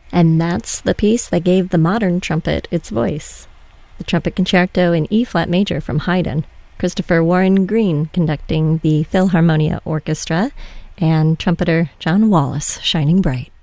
And that's the piece that gave the modern trumpet its voice. The Trumpet Concerto in E-flat major from Haydn. Christopher Warren Green conducting the Philharmonia Orchestra, and trumpeter John Wallace shining bright.